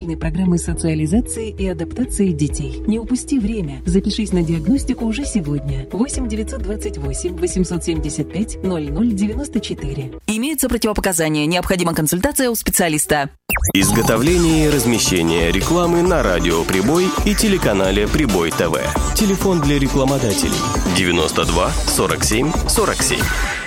интегрированной программы социализации и адаптации детей. Не упусти время. Запишись на диагностику уже сегодня. 8 928 875 0094. Имеются противопоказания. Необходима консультация у специалиста. Изготовление и размещение рекламы на радио «Прибой» и телеканале «Прибой ТВ». Телефон для рекламодателей 92 47 47.